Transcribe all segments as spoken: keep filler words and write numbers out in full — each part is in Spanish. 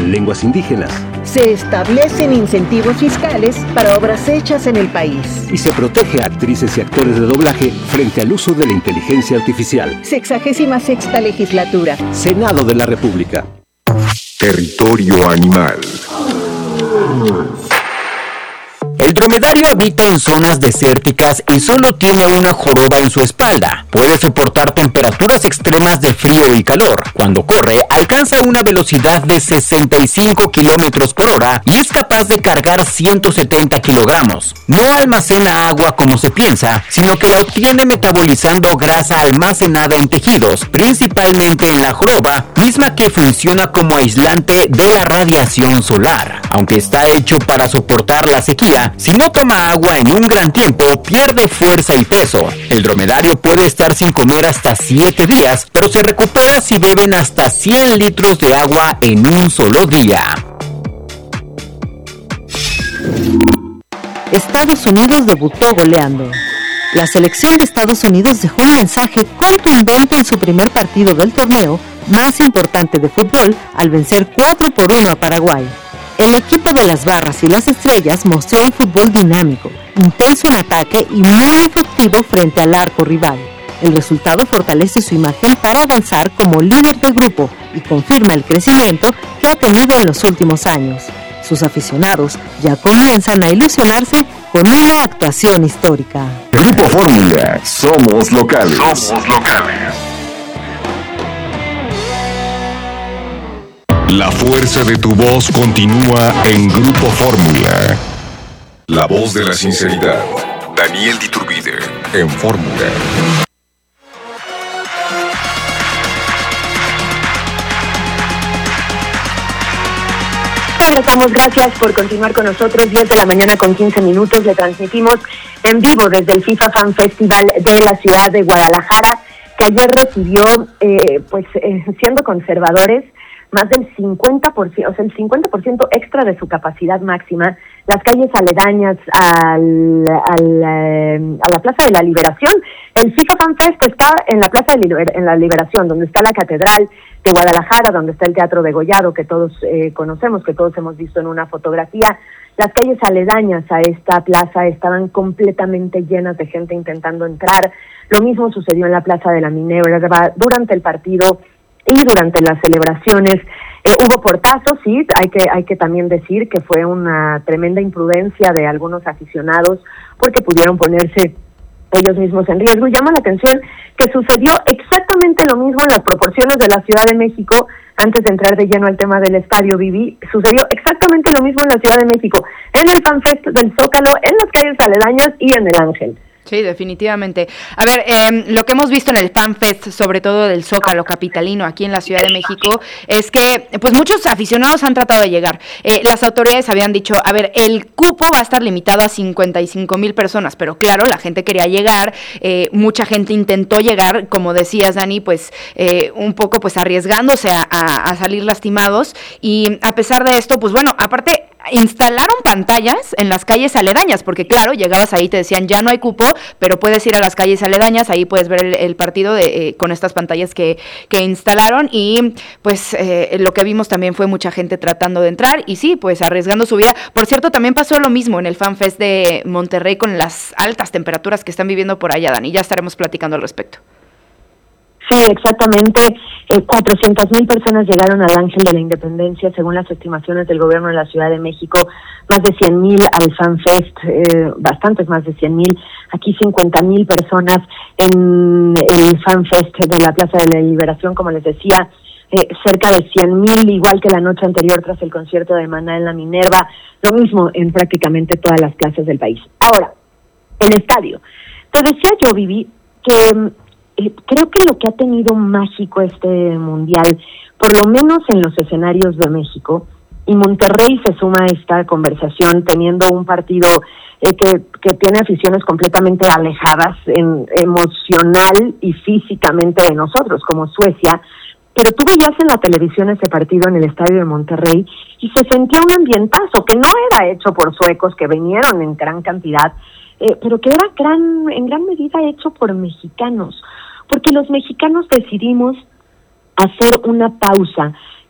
en lenguas indígenas. Se establecen incentivos fiscales para obras hechas en el país. Y se protege a actrices y actores de doblaje frente al uso de la inteligencia artificial. Sexagésima sexta legislatura. Senado de la República. Territorio animal. El dromedario habita en zonas desérticas y solo tiene una joroba en su espalda. Puede soportar temperaturas extremas de frío y calor. Cuando corre, alcanza una velocidad de sesenta y cinco kilómetros por hora y es capaz de cargar ciento setenta kilogramos. No almacena agua como se piensa, sino que la obtiene metabolizando grasa almacenada en tejidos, principalmente en la joroba, misma que funciona como aislante de la radiación solar. Aunque está hecho para soportar la sequía, si no toma agua en un gran tiempo, pierde fuerza y peso. El dromedario puede estar sin comer hasta siete días, pero se recupera si beben hasta cien litros de agua en un solo día. Estados Unidos debutó goleando. La selección de Estados Unidos dejó un mensaje contundente en su primer partido del torneo más importante de fútbol al vencer cuatro por uno a Paraguay. El equipo de las barras y las estrellas mostró un fútbol dinámico, intenso en ataque y muy efectivo frente al arco rival. El resultado fortalece su imagen para avanzar como líder del grupo y confirma el crecimiento que ha tenido en los últimos años. Sus aficionados ya comienzan a ilusionarse con una actuación histórica. Grupo Fórmula, somos locales. Somos locales. La fuerza de tu voz continúa en Grupo Fórmula. La voz de la sinceridad. Daniel Diturbide, en Fórmula. Regresamos, gracias por continuar con nosotros. diez de la mañana con quince minutos. Le transmitimos en vivo desde el FIFA Fan Festival de la ciudad de Guadalajara, que ayer recibió, eh, pues eh, siendo conservadores, más del cincuenta por ciento, o sea, el cincuenta por ciento extra de su capacidad máxima, las calles aledañas al, al, eh, a la Plaza de la Liberación. El FIFA Fan Fest está en la Plaza de Liber- en la Liberación, donde está la Catedral de Guadalajara, donde está el Teatro Degollado, que todos eh, conocemos, que todos hemos visto en una fotografía. Las calles aledañas a esta plaza estaban completamente llenas de gente intentando entrar. Lo mismo sucedió en la Plaza de la Minerva durante el partido y durante las celebraciones. Eh, hubo portazos, sí, hay que hay que también decir que fue una tremenda imprudencia de algunos aficionados porque pudieron ponerse ellos mismos en riesgo. Y llama la atención que sucedió exactamente lo mismo en las proporciones de la Ciudad de México. Antes de entrar de lleno al tema del estadio, Vivi, sucedió exactamente lo mismo en la Ciudad de México, en el FanFest del Zócalo, en las calles aledañas y en el Ángel. Sí, definitivamente. A ver, eh, lo que hemos visto en el FanFest, sobre todo del Zócalo capitalino aquí en la Ciudad de México, es que pues muchos aficionados han tratado de llegar. Eh, las autoridades habían dicho, a ver, el cupo va a estar limitado a cincuenta y cinco mil personas, pero claro, la gente quería llegar, eh, mucha gente intentó llegar, como decías, Dani, pues eh, un poco pues arriesgándose a, a, a salir lastimados, y a pesar de esto, pues bueno, aparte instalaron pantallas en las calles aledañas, porque claro, llegabas ahí, te decían ya no hay cupo, pero puedes ir a las calles aledañas, ahí puedes ver el, el partido de, eh, con estas pantallas que, que instalaron, y pues eh, lo que vimos también fue mucha gente tratando de entrar, y sí, pues arriesgando su vida. Por cierto, también pasó lo mismo en el FanFest de Monterrey con las altas temperaturas que están viviendo por allá, Dani, ya estaremos platicando al respecto. Sí, exactamente. Eh, cuatrocientas mil personas llegaron al Ángel de la Independencia, según las estimaciones del gobierno de la Ciudad de México. Más de cien mil al FanFest, eh, bastantes más de cien mil. Aquí cincuenta mil personas en el FanFest de la Plaza de la Liberación, como les decía. Eh, cerca de cien mil, igual que la noche anterior tras el concierto de Maná en la Minerva. Lo mismo en prácticamente todas las plazas del país. Ahora, el estadio. Te decía yo, Vivi, que Eh, creo que lo que ha tenido mágico este mundial, por lo menos en los escenarios de México, y Monterrey se suma a esta conversación teniendo un partido eh, que, que tiene aficiones completamente alejadas en, emocional y físicamente de nosotros, como Suecia, pero tú veías en la televisión ese partido en el estadio de Monterrey y se sentía un ambientazo que no era hecho por suecos que vinieron en gran cantidad, eh, pero que era gran, en gran medida hecho por mexicanos, porque los mexicanos decidimos hacer una pausa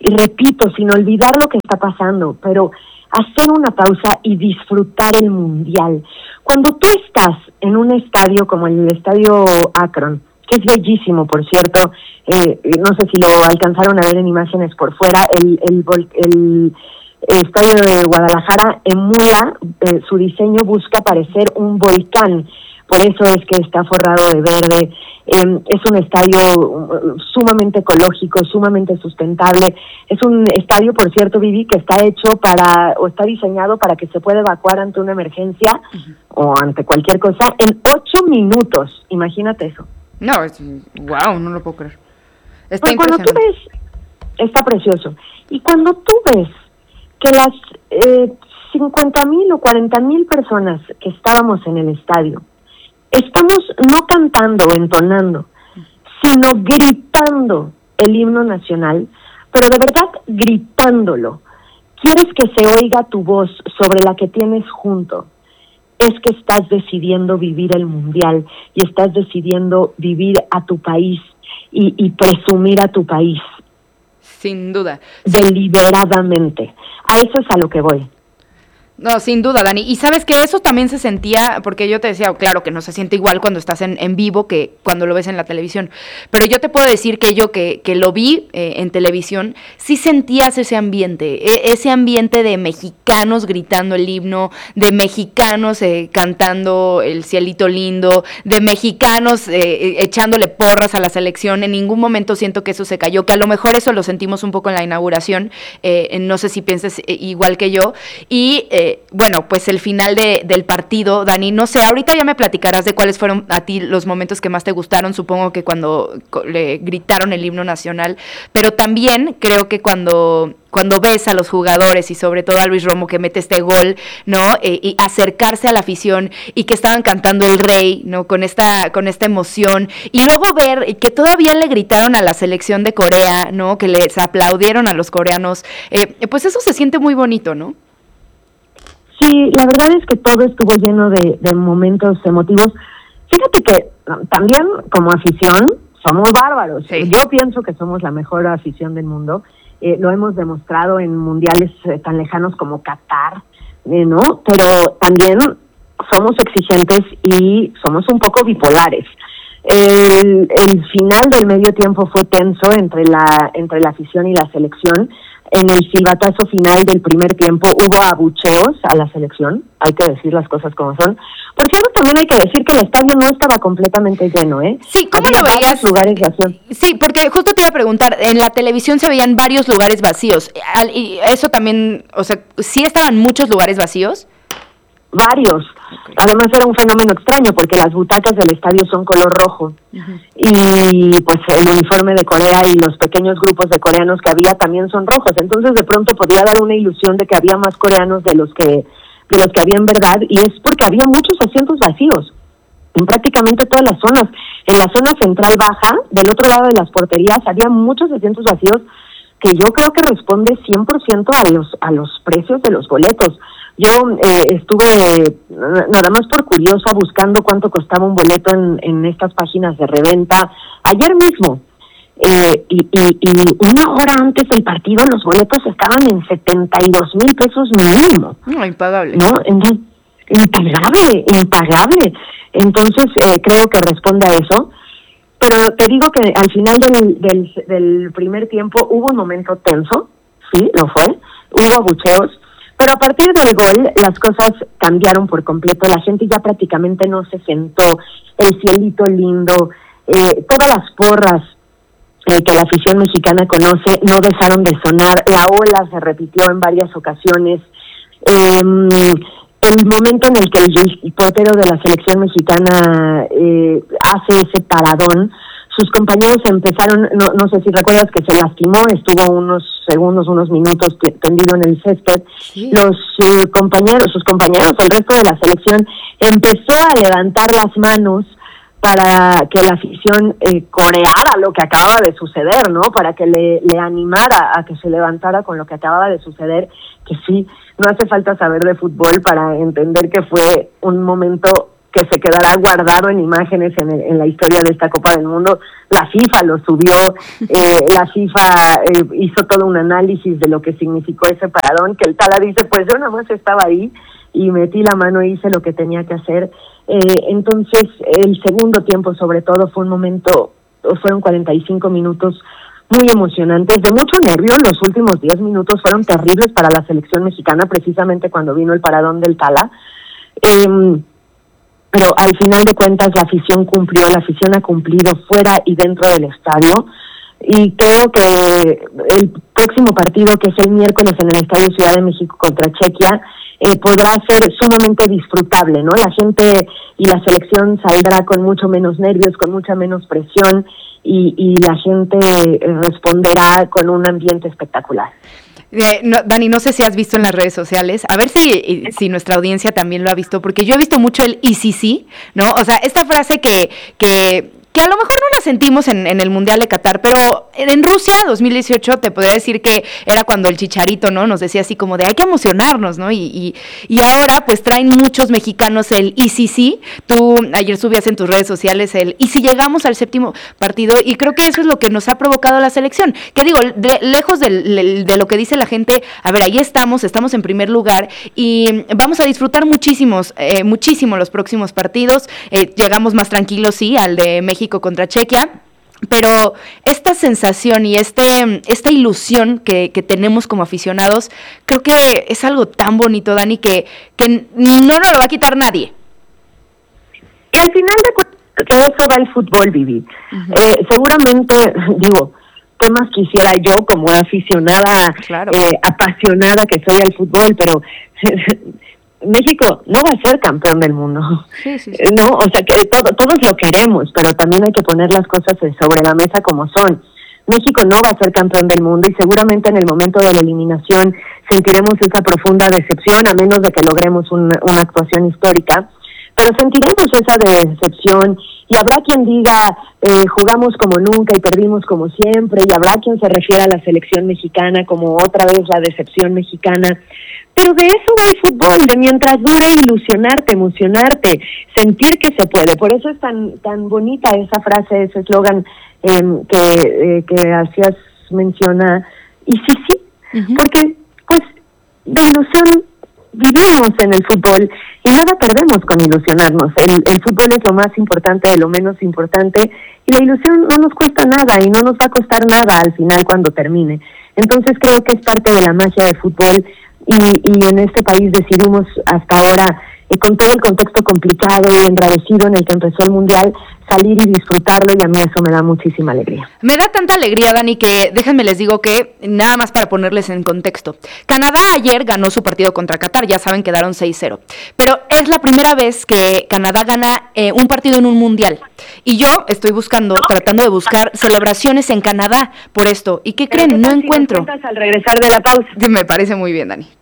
y repito, sin olvidar lo que está pasando, pero hacer una pausa y disfrutar el Mundial. Cuando tú estás en un estadio como el Estadio Akron, que es bellísimo, por cierto, eh, no sé si lo alcanzaron a ver en imágenes por fuera, el, el, el, el Estadio de Guadalajara emula, eh, su diseño busca parecer un volcán, por eso es que está forrado de verde. Eh, es un estadio sumamente ecológico, sumamente sustentable. Es un estadio, por cierto, Vivi, que está hecho para, o está diseñado para que se pueda evacuar ante una emergencia uh-huh. o ante cualquier cosa en ocho minutos. Imagínate eso. No, es, wow, no lo puedo creer. Está pues cuando tú ves, está precioso. Y cuando tú ves que las eh, cincuenta mil o cuarenta mil personas que estábamos en el estadio, estamos no cantando o entonando, sino gritando el himno nacional, pero de verdad gritándolo. ¿Quieres que se oiga tu voz sobre la que tienes junto? Es que estás decidiendo vivir el Mundial y estás decidiendo vivir a tu país y, y presumir a tu país. Sin duda. Deliberadamente. A eso es a lo que voy. No, sin duda, Dani. Y sabes que eso también se sentía, porque yo te decía, claro que no se siente igual cuando estás en, en vivo que cuando lo ves en la televisión. Pero yo te puedo decir que yo que, que lo vi eh, en televisión, sí sentías ese ambiente, e- ese ambiente de mexicanos gritando el himno, de mexicanos eh, cantando el cielito lindo, de mexicanos eh, echándole porras a la selección. En ningún momento siento que eso se cayó, que a lo mejor eso lo sentimos un poco en la inauguración. Eh, no sé si piensas eh, igual que yo. Y eh, bueno, pues el final de, del partido, Dani, no sé, ahorita ya me platicarás de cuáles fueron a ti los momentos que más te gustaron, supongo que cuando le gritaron el himno nacional, pero también creo que cuando... cuando ves a los jugadores y sobre todo a Luis Romo que mete este gol, ¿no? Eh, y acercarse a la afición y que estaban cantando El Rey, ¿no? Con esta, con esta emoción. Y luego ver que todavía le gritaron a la selección de Corea, ¿no? Que les aplaudieron a los coreanos. Eh, pues eso se siente muy bonito, ¿no? Sí, la verdad es que todo estuvo lleno de, de momentos emotivos. Fíjate que también como afición somos bárbaros. Sí. Yo pienso que somos la mejor afición del mundo. Eh, lo hemos demostrado en mundiales eh, tan lejanos como Qatar, eh, ¿no? Pero también somos exigentes y somos un poco bipolares. El, el final del medio tiempo fue tenso entre la entre la afición y la selección. En el silbatazo final del primer tiempo hubo abucheos a la selección, hay que decir las cosas como son. Por cierto, también hay que decir que el estadio no estaba completamente lleno, ¿eh? Sí, ¿cómo Había lo veías? Lugares vacíos. Sí, porque justo te iba a preguntar, en la televisión se veían varios lugares vacíos, y eso también, o sea, ¿sí estaban muchos lugares vacíos? Varios. Okay. Además era un fenómeno extraño porque las butacas del estadio son color rojo. Uh-huh. Y pues el uniforme de Corea y los pequeños grupos de coreanos que había también son rojos. Entonces de pronto podía dar una ilusión de que había más coreanos de los que de los que había en verdad, y es porque había muchos asientos vacíos en prácticamente todas las zonas. En la zona central baja, del otro lado de las porterías, había muchos asientos vacíos que yo creo que responde cien por ciento a los a los precios de los boletos. Yo eh, estuve eh, nada más por curiosa buscando cuánto costaba un boleto en, en estas páginas de reventa ayer mismo, eh, y, y, y una hora antes del partido los boletos estaban en setenta y dos mil pesos mínimo. No, impagable. ¿No? Entonces, impagable, impagable. Entonces eh, creo que responde a eso. Pero te digo que al final del, del, del primer tiempo hubo un momento tenso, sí, lo fue, hubo abucheos, pero a partir del gol las cosas cambiaron por completo. La gente ya prácticamente no se sentó, el cielito lindo, eh, todas las porras eh, que la afición mexicana conoce no dejaron de sonar, la ola se repitió en varias ocasiones. Eh, el momento en el que el portero de la selección mexicana eh, hace ese paradón, sus compañeros empezaron, no, no sé si recuerdas que se lastimó, estuvo unos segundos, unos minutos tendido en el césped. Sí. Los eh, compañeros, sus compañeros, el resto de la selección empezó a levantar las manos para que la afición eh, coreara lo que acababa de suceder, ¿no? Para que le, le animara a que se levantara con lo que acababa de suceder, que sí, no hace falta saber de fútbol para entender que fue un momento que se quedará guardado en imágenes en, en la historia de esta Copa del Mundo. La FIFA lo subió, eh, la FIFA eh, hizo todo un análisis de lo que significó ese paradón, que el Tala dice, pues yo nada más estaba ahí y metí la mano y hice lo que tenía que hacer. Eh, entonces, el segundo tiempo sobre todo fue un momento, fueron cuarenta y cinco minutos muy emocionantes, de mucho nervio. Los últimos diez minutos fueron terribles para la selección mexicana, precisamente cuando vino el paradón del Tala. Eh, pero al final de cuentas la afición cumplió, la afición ha cumplido fuera y dentro del estadio, y creo que el próximo partido, que es el miércoles en el Estadio Ciudad de México contra Chequia, eh, podrá ser sumamente disfrutable, ¿no? La gente y la selección saldrá con mucho menos nervios, con mucha menos presión, y, y la gente responderá con un ambiente espectacular. Eh, no, Dani, no sé si has visto en las redes sociales, a ver si, si nuestra audiencia también lo ha visto, porque yo he visto mucho el y sí sí, ¿no? O sea, esta frase que, que, que a lo mejor no la sentimos en, en el Mundial de Qatar, pero en Rusia dos mil dieciocho te podría decir que era cuando el Chicharito, ¿no? Nos decía así como de hay que emocionarnos, ¿no? Y, y, y ahora pues traen muchos mexicanos el y sí sí. Tú ayer subías en tus redes sociales el y si llegamos al séptimo partido, y creo que eso es lo que nos ha provocado la selección, que digo, de, lejos de, de lo que dice la gente, a ver, ahí estamos, estamos en primer lugar y vamos a disfrutar muchísimos, eh, muchísimo los próximos partidos. Eh, llegamos más tranquilos, sí, al de México contra Chequia, pero esta sensación y este esta ilusión que, que tenemos como aficionados, creo que es algo tan bonito, Dani, que, que no nos lo va a quitar nadie. Y al final de cuentas, que eso va el fútbol, Vivi. Uh-huh. Eh, seguramente, digo, ¿qué más quisiera yo como aficionada, claro. eh, apasionada que soy al fútbol? Pero México no va a ser campeón del mundo, sí, sí, sí. No, o sea que todo, todos lo queremos, pero también hay que poner las cosas sobre la mesa como son. México no va a ser campeón del mundo y seguramente en el momento de la eliminación sentiremos esa profunda decepción, a menos de que logremos un, una actuación histórica, pero sentiremos esa decepción y habrá quien diga eh, jugamos como nunca y perdimos como siempre, y habrá quien se refiera a la selección mexicana como otra vez la decepción mexicana. Pero de eso va el fútbol, de mientras dure ilusionarte, emocionarte, sentir que se puede. Por eso es tan tan bonita esa frase, ese eslogan eh, que, eh, que hacías menciona, y sí, sí, uh-huh. porque pues de ilusión vivimos en el fútbol y nada perdemos con ilusionarnos. El, el fútbol es lo más importante de lo menos importante, y la ilusión no nos cuesta nada y no nos va a costar nada al final cuando termine. Entonces creo que es parte de la magia del fútbol. Y, y en este país decidimos hasta ahora, eh, con todo el contexto complicado y enrarecido en el que empezó el Mundial, salir y disfrutarlo, y a mí eso me da muchísima alegría. Me da tanta alegría, Dani, que déjenme les digo que, nada más para ponerles en contexto, Canadá ayer ganó su partido contra Qatar, ya saben, quedaron seis cero, pero es la primera vez que Canadá gana eh, un partido en un Mundial, y yo estoy buscando, tratando de buscar celebraciones en Canadá por esto, ¿y qué creen? No encuentro. Al regresar de la pausa. Me parece muy bien, Dani.